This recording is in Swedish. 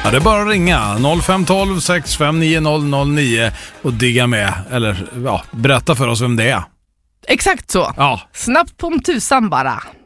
Ja, det är bara att ringa 0512 659 009 och digga med. Eller ja, berätta för oss vem det är. Exakt så. Ja. Snabbt på tusan bara.